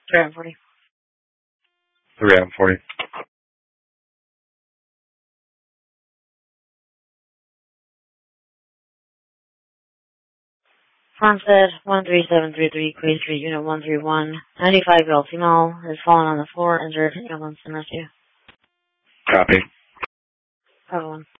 340. 340. Farmstead 13733, Queen Street, Unit 131. 95-year-old female has fallen on the floor, injured, ambulance and rescue. Copy. 501.